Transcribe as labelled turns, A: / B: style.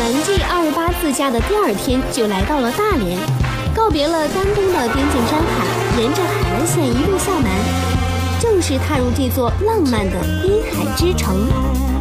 A: 们G28自驾的第2天就来到了大连，告别了丹东的边境山海，沿着海岸线一路向南，正式踏入这座浪漫的滨海之城。